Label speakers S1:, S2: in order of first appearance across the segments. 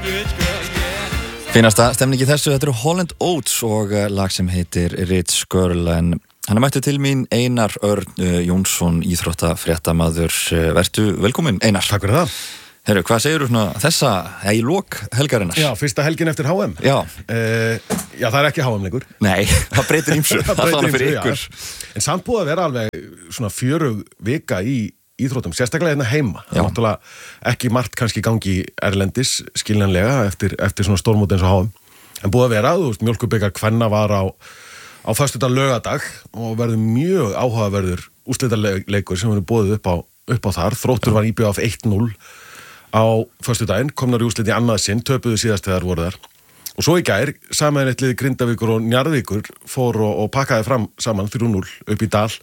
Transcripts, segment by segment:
S1: Fínasta stemningi þessu, þetta eru Holland Oates og lag sem heitir Rich Girl, en hann mættu til mín Einar Örn Jónsson, íþróttafréttamaður. Vertu velkominn, Einar.
S2: Takk fyrir það.
S1: Herru, hvað segirðu svona þessa, í lok helgarinnar?
S2: Já, fyrsta helgin eftir HM.
S1: Já.
S2: Já, það er ekki HM lengur.
S1: Nei, það breytir ýmsu, það er þannig fyrir ykkur.
S2: En samt búið að vera alveg svona 4 vika í íþróttum, sérstaklega hérna heima. Það er náttúrulega ekki margt kannski gangi erlendis, skiljanlega, eftir svona stórmót eins og HM. En búið að vera, þú veist, mjólkurbikar kvenna var á föstudag laugardag og verður mjög áhugaverður úrslitaleikur sem verður boðið upp á þar. Þróttur var IBF 1-0 á föstudaginn, komnar í úrslit í annað sinn, töpuðu síðast þegar voru þar. Og svo í gær, sameiginlegt lið Grindavíkur og Njarðvíkur fór og pakkaði fram saman 3-0 upp í dal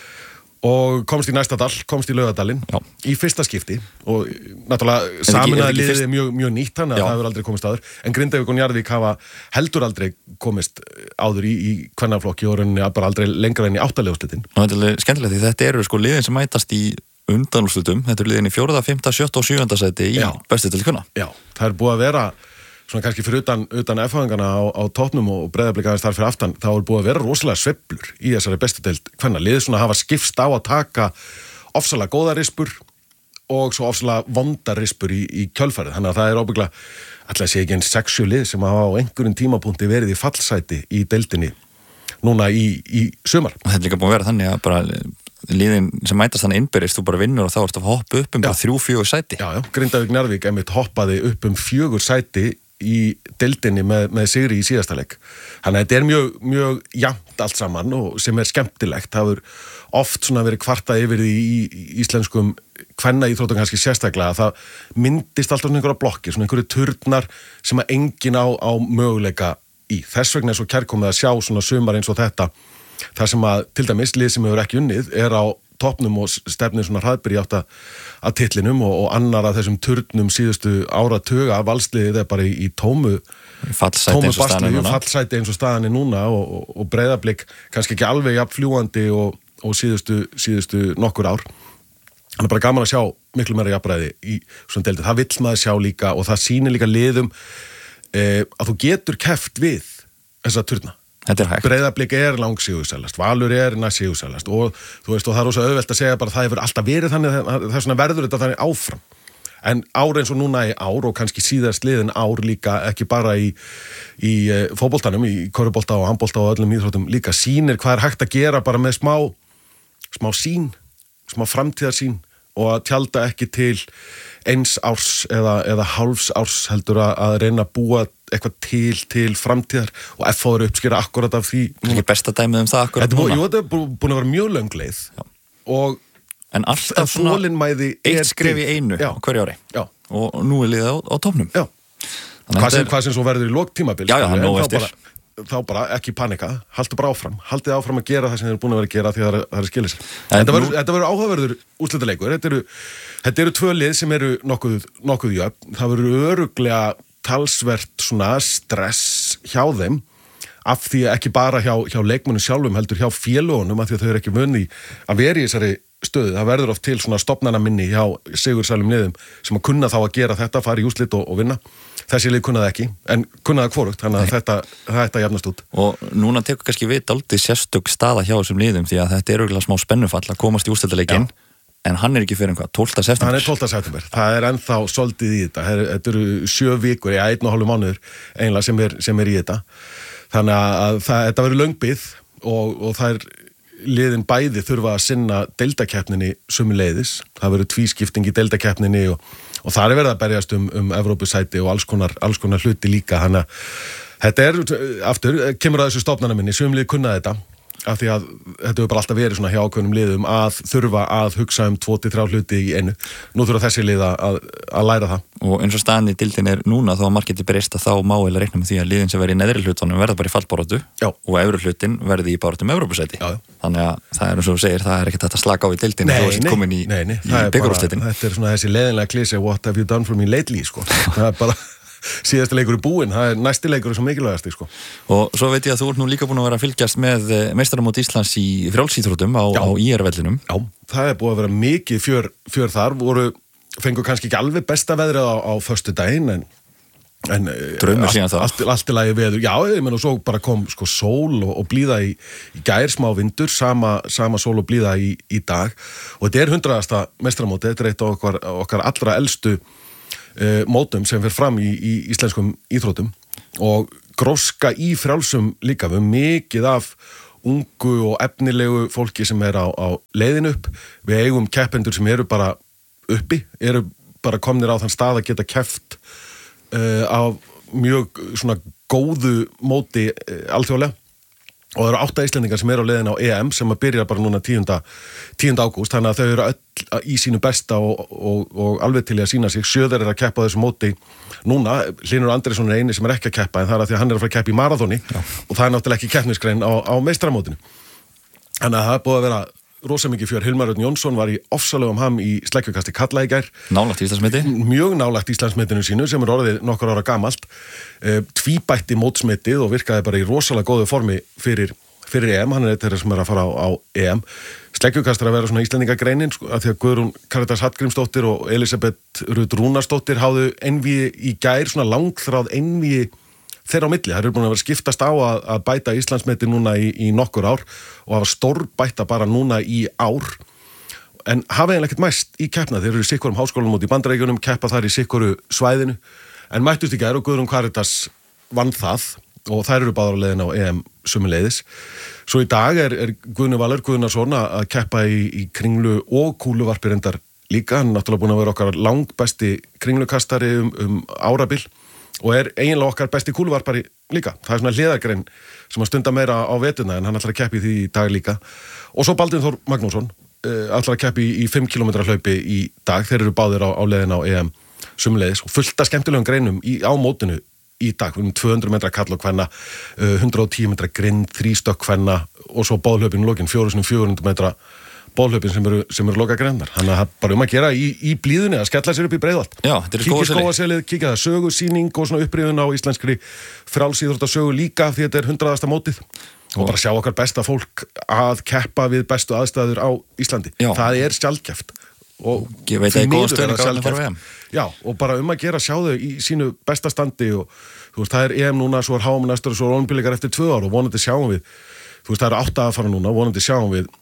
S2: og komst í næsta dal, komst í Laugardalinn í fyrsta skipti og náttúrulega sameinaða liðið er mjög nýtt þannig að það hefur aldrei komist áður, en Grindavík og Njarðvík hafa heldur aldrei komist áður í kvennaflokki og rauninni bara aldrei lengra enn í 8. úrslitin.
S1: Ná, þetta er skemmtilegt því þetta eru sko liðin sem mætast í undanúrslitum, þetta eru liðin í 4., 5., 7. og 7. sæti í bestu deild kvenna. Já, það er búið að vera svona kannski fyrir utan F-hangana á toppnum og Breiðablik aðeins þar fyrir aftan, þá er búið að vera rosalega sveiflur í þessari bestu deild kvenna. Liðið svona hafa skipst á að taka ofsalega góða rispur og svo ofsalega vonda rispur í kjölfarið. Þannig að það er ábygglega, ætla að sé ekki en 6 lið sem hafa á einhverjum tímapunkti verið í fallsæti í deildinni núna í sumar. Og þetta er líka búið að vera þannig að bara liðin sem mætast þannig innbyrðist, þú bara vinnur og þá ertu að hoppa upp bara 3-4 sæti.
S2: Já, Grindavík Njarðvík einmitt hoppaði upp 4 sæti í deildinni með sigri í síðasta leik. Þannig að þetta er mjög jafnt allt saman og sem er skemmtilegt. Það hefur oft svona verið kvartað yfir því í íslenskum kvennaíþróttum kannski sérstaklega. Það myndist alltaf svona einhverja blokkir, svona einhverju turnar sem að enginn á möguleika í. Þess vegna er svo kærkomið að sjá svona sumar eins og þetta. Það sem að, til dæmis, lið sem hefur ekki unnið er á toppnum og stefnir svona hraðbyrji átt að titlinum og annar af þessum turnum síðustu áratuga valsliðið er bara í tómu
S1: fallsæti
S2: eins og staðan er núna og Breiðablik kannski ekki alveg jafn fljúgandi og síðustu nokkur ár. Hann er bara gaman að sjá miklu meira jafnræði í svona deildið. Það vill maður sjá líka og það sýnir líka liðum að þú getur keppt við þessa turna.
S1: Þetta er hægt.
S2: Breiðablik er langsígusælast, Valur er næstsígusælast og þú veist og það er rosa auðvelt að segja bara það hefur alltaf verið þannig það er svona verður þetta þannig áfram. En ár eins og núna í ár og kannski síðast liðin ár líka ekki bara í fótboltanum, í körfubolta og handbolta og öllum íþróttum líka sýnir hvað er hægt að gera bara með smá sín, smá framtíðarsýn og að tjalda ekki til eins árs eða hálfs árs heldur að reyna að búa eitthvað til framtíðar og FH eru uppskera akkurat af því.
S1: Það er ekki besta dæmið það akkurat núna.
S2: Þetta er búin að vera mjög löng leið
S1: en alltaf svona eitt skref í einu hverju ári. Já. Og nú er liðið á toppnum. Já.
S2: Hvað sem svo verður í lok tímabil.
S1: Já, hann nóg eftir.
S2: Þá bara ekki panika, haltu bara áfram haldið áfram að gera það sem þeir eru búin að vera að gera því að það er skilir sér. Þetta verður áhugaverður úrslitaleikur, þetta eru 2 lið sem eru nokkuð jöfn, það verður örugglega talsvert svona stress hjá þeim af því að ekki bara hjá leikmönnum sjálfum heldur hjá félögunum af því að þau eru ekki vönni að vera í þessari stöðu. Það verður oft til svona stofnanaminni hjá sigursælum liðum sem að kunna þá að gera þetta, fara í úrslit og vinna. Þessi lið kunnaði ekki, en kunnaði hvorugt, þannig að þetta jafnast út. Og
S1: núna tekur kannski við dálítið sérstök staða hjá þessum liðum því að þetta er örugglega smá spennufall að komast í úrslitaleikinn, en hann er ekki fyrir 12. september.
S2: Hann er 12. september. Það er ennþá soldið í þetta. Þetta eru 7 vikur, 1,5 mánuður eiginlega sem er í þetta. Þannig að þetta verður löng bið og það er liðin bæði þurfa að sinna deildakeppninni sömuleiðis. Það verður tvískipting í deildakeppninni og það er verið að berjast Evrópusæti og alls konar hluti líka. Þannig að þetta er, aftur, kemur að þessu stofnana minni, sumlið kunna þetta, af því að þetta hefur bara alltaf verið svona hjá ákveðnum liðum að þurfa að hugsa 2-3 hluti í einu. Nú þurfa þessi lið að læra það. Og
S1: eins og staðan í deildin er núna þá að marketið breyst að þá má eða reikna með því að liðin sem verið í neðri hlutunum verða bara í fallbaráttu og efri hlutin verði í baráttu með Evrópusæti. Þannig að það er eins og þú segir, það er ekkert hægt að slaka á í deildin og þú ert komin í bikarúrslitin.
S2: Þetta er svona þessi leiðinlega klísja what have you done for me lately, sko. Það er bara síðasti leikur í búinn, það er næsti leikur sem mikilvægasti, sko. Og
S1: svo veit ég að þú ert nú líka búin að vera að fylgjast með meistaramót Íslands í frjálsíþróttum á IR-vellinum.
S2: Já, það er búið að vera mikið fjör þar, fengu kannski ekki alveg besta veðrið á föstudaginn, en allt í lagi veður, já, ég menn og svo bara kom sko sól og blíða í gær, smá vindur, sama sól og blíða í dag og þetta 100. meistaramóti, þetta eitt af okkar allra elstu mótum sem fer fram í íslenskum íþróttum og gróska í frjálsum líka, við mikið af ungu og efnilegu fólki sem á leiðin upp, við eigum keppendur sem eru bara uppi, eru bara komnir á þann stað að geta keppt á mjög svona góðu móti alþjóðlega og það eru 8 Íslendingar sem eru á leiðin á EM sem að byrja bara núna 10. ágúst, þannig að þau eru öll í sínu besta og alveg til að sína sig. 7 að keppa á þessu móti núna, Hlynur Andrésson eini sem ekki að keppa en það að því að hann að fara að keppa í marathoni og það náttúrulega ekki keppnisgrein á meistaramótinu. Þannig að það búið að vera rosa mikið fjör. Hilmar Örn Jónsson var í ofsalegum ham í sleggjukasti kalla í gær.
S1: Nálægt Íslandsmeti? Mjög
S2: nálægt Íslandsmetinu sínu sem orðið nokkur ára gamalt. Tvíbætti mótsmetið og virkaði bara í rosalega góðu formi fyrir EM. Hann þeirra sem að fara á EM. Sleggjukast að vera svona Íslendingagreinin af því að Guðrún Karitas Hallgrímsdóttir og Elisabeth Rut Rúnarsdóttir háðu einvíi í gær, svona langþráð einvíi þeirra á milli. Það eru búin að vera skiptast á að bæta Íslandsmeti núna í nokkur ár og hafa stórbætta bara núna í ár en hafa eiginlega ekkert mæst í keppna. Þeir eru í sikkurum háskólanum út í Bandaríkjunum, keppa þar í sikkuru svæðinu en mættust í gær og Guðrún Karitas vann það og þær eru báðar á leiðin á EM sömuleiðis. Svo í dag er Guðni Valur Guðnason að keppa í kringlu og kúluvarpi reyndar líka. Hann er náttúrulega búin að vera okkar langbesti kringlukastari árabil og er eiginlega okkar besti kúluvarpari líka. Það svona hliðargrein sem að stunda meira á vetuna en hann ætlar að keppi því í dag líka. Og svo Baldvin Þór Magnússon ætlar að keppi í 5 km hlaupi í dag. Þeir eru báðir á leiðin á EM sömuleiðis og fullt af skemmtilegum greinum á mótinu í dag. Við 200 metra kall og kvenna, 110 metra grind, 3 stökk kvenna og svo báðhlaupin lokin 400 metra bólhlaupin sem eru loka greinar. Þannig að bara að gera í blíðunni að skella sér upp í Breiðholt.
S1: Já, þetta er
S2: góða skóaselið, kíkja það sögusýning og svona upprifun á íslenskri frjálsíþróttasögu líka því þetta 100. mótið og bara sjá okkar besta fólk að keppa við bestu aðstæður á Íslandi. Já. Það er sjaldgæft og
S1: ég veit að góða stöðning á að fara við.
S2: Já, og bara að gera sjá þau í sínu besta standi og þú veist, það er EM núna, svo HM næstur og svo Ólympíuleikar eftir 2 ár og vonandi sjáum við, þú veist, það eru 8 að fara núna, vonandi sjáum við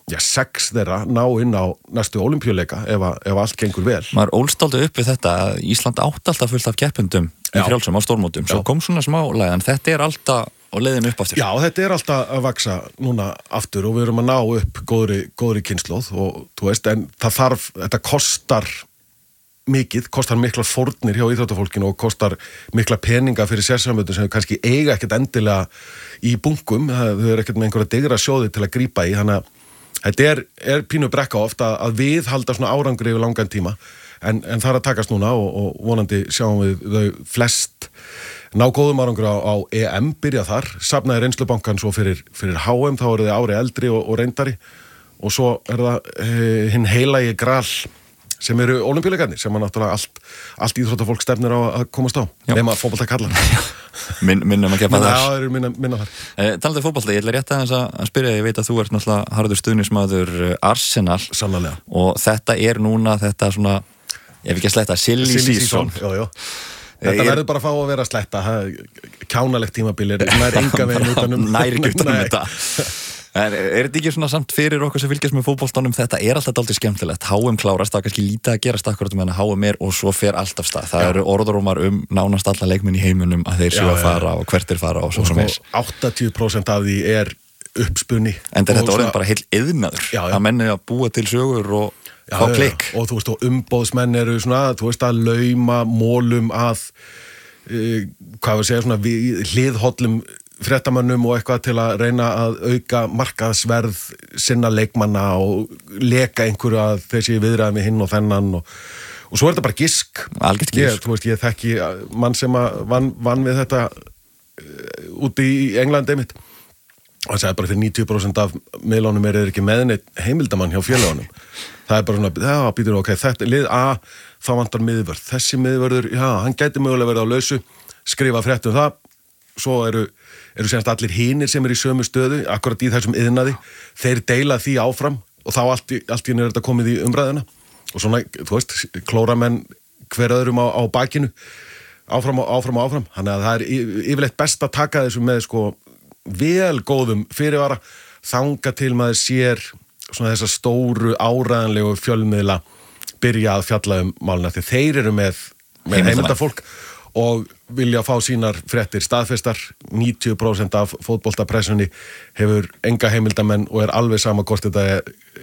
S2: 6 þeirra ná inn á næstu Ólympíuleika ef allt gengur vel.
S1: Maður ólst aldrei upp við þetta að Ísland átt alltaf fullt af keppendum í frjálsum á stórmótum, svo kom svona smá læg en þetta er alltaf á leiðinu upp aftur.
S2: Já, þetta er alltaf að vaksa núna aftur og við erum að ná upp góðri kynslóð og þú veist, en þetta kostar mikið, kostar miklar fórnir hjá íþróttafólkinu og kostar mikla peninga fyrir sérsamöndum sem kannski eiga ekkert endilega í bunkum, þau eru ekkert með einhverja digra sjóði til að grípa í, þannig að þetta er pínu brekka ofta að við halda svona árangri yfir langan tíma en það er að takast núna og vonandi sjáum við þau flest ná góðum árangur á EM, byrja þar, safnaði reynslubankan svo fyrir HM, þá eru þau ári eldri og reyndari og svo er það hinn heilagi gral sem eru ólympíuleikarnir sem náttúrulega allt íþróttafólk stefnir á að komast á, nema fótbolta kallar.
S1: Minnum að keppa þar.
S2: Já, það eru minna þar.
S1: Talandi fótbolta, ég ætla rétt að spyrja, ég veit að þú ert náttúrulega harður stuðningsmaður Arsenal.
S2: Sannarlega.
S1: Og þetta er núna þetta svona, ég hef ekki að sletta, silly season.
S2: Jú. Þetta verður bara að fá að vera að sletta, kjánalegt tímabilir, nær enga veginn utanum.
S1: Nær ekki utanum þetta. Er þetta ekki svona samt fyrir okkur sem fylgjast með fótboltanum, þetta er alltaf dálítið skemmtilegt, HM klárast, það er kannski lítið að gerast akkurat meðan HM og svo fer allt af stað, það eru orðrómar nánast alla leikmenn í heiminum að þeir séu að fara og hvert er fara og svo sem eins.
S2: 80% af því er uppspunni.
S1: En þetta orðin bara heil iðnaður, að menni að búa til sögur og fá klikk.
S2: Og þú veist, og umbóðsmenn eru svona, þú veist, að lauma mólum að, hvað við segja, svona hliðhollum fréttamönnum og eitthvað til að reyna að auka markaðsverð sinna leikmanna og leka einhverju að þeir séu viðræði með hinn og þennan og svo er þetta bara gisk.
S1: Algjört gisk.
S2: Þú veist, ég þekki mann sem vann við þetta úti í Englandi einmitt og það segði bara fyrir 90% af miðlunum er ekki meðneitt heimildamann hjá félögunum. Það er bara svona, já, býtur ok, þetta lið A, þá vantar miðvörð. Þessi miðvörður, já, hann gæti mögulega verið á lausu, skrifa frétt það, svo eru semst allir hinir sem eru í sömu stöðu, akkurat í þessum iðnaði, þeir deila því áfram og þá allt í er þetta komið í umræðina og svona, þú veist, klóramenn hver öðrum á bakinu áfram. Þannig að það er yfirleitt best að taka þessu með sko vel góðum fyrirvara þanga til maður sér svona þessa stóru áræðanlegu fjölmiðla byrja að fjalla málina því þeir eru með heimildafólk og vilja fá sínar fréttir staðfestar. 90% af fótboltapressunni hefur enga heimildamenn og alveg sama hvort þetta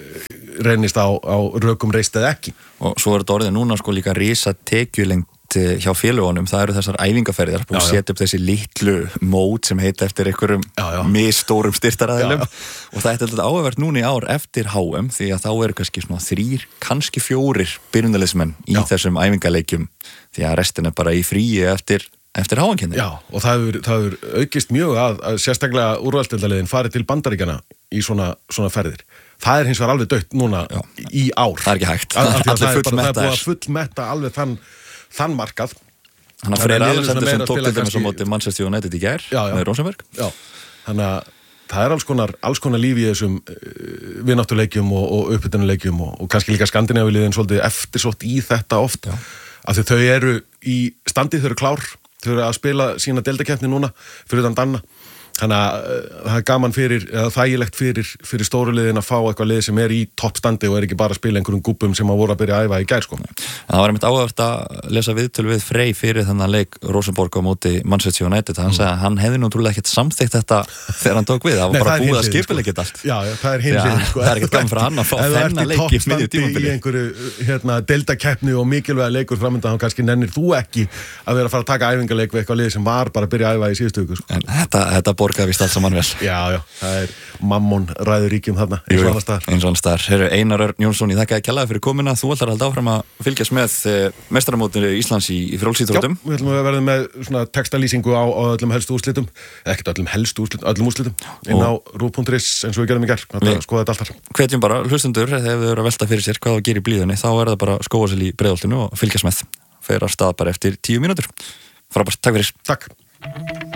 S2: reynist á rökum reist eða ekki.
S1: Og svo þetta orðið núna sko líka risa tekjulengt hjá félagunum, það eru þessar æfingaferðir búið að setja upp þessi litlu mót sem heita eftir einhverjum misstórum styrtaraðilum og það er þetta áhugavert núna í ár eftir HM því að þá eru kannski svona 3, kannski 4 byrjunarliðsmenn í þessum æfingaleikjum því að restin er bara í fríi eftir HM-kynni.
S2: Já, og það hefur aukist mjög að sérstaklega úrvalsdeildarliðin farið til Bandaríkjanna í svona ferðir. Það er hins vegar alveg dautt núna í ár.
S1: Það er ekki hægt.
S2: Það er búið að fullmetta alveg þann markað.
S1: Þannig að Freyr Alexander sem tók til dæmis á móti Manchester United í gær með Rosenberg.
S2: Já, þannig að það er alls konar líf í þessum vináttuleikjum og uppbytunuleikjum og kannski líka Skandinavíuliðin svolítið eftirsótt í þetta oft. Af því þau eru í standi, þau eru klár, þau eru að spila sína deildakeppni núna fyrir utan Danna. Þannig að það er gaman þægilegt fyrir stóruliðin að fá eitthvað lið sem í toppstandi og ekki bara að spila einhverjum gúbbum sem að voru að byrja að æfa í gær sko.
S1: Það var einmitt áhugavert að lesa viðtöl við Frey fyrir þennan leik Rosenborg á móti Manchester United. Hann sagði að hann hefði náttúrulega ekkert samþykkt þetta þegar hann tók við. Það var bara búið að skipuleggja þetta allt.
S2: Já, það er hinsinn sko.
S1: Það er ekkert gaman fyrir hann að fá þennan leik í miðju tímabili.
S2: Í einhverju deildakeppni og mikilvæga leikur framöndan, þá kannski nennir þú ekki að vera að fara að taka æfingaleik við eitthvað lið sem var bara að byrja að æfa í síðustu viku sko.
S1: En þetta borgaði víst allt saman vel.
S2: Já, það er mammon ræður ríkjum þarna, eins og annars staðar. Herru, Einar Örn Jónsson, ég þakka þér kærlega fyrir komuna. Þú ætlar að halda áfram að fylgjast með meistaramótinu Íslands í frjálsíþróttum. Já, við ætlum að verða með svona textalýsingu á öllum helstu úrslitum, ekkert öllum helstu úrslitum, öllum úrslitum, inn á rúv.is eins og við gerðum í gær, skoða þetta allt þar.
S1: Hvetjum bara hlustendur, ef þau eru að velta fyrir sér hvað á að gera í blíðunni, þá er það bara að skóa sér í Breiðholtinu og fylgjast með. Fer af stað bara eftir 10 mínútur. Frábært, takk fyrir.
S2: Takk.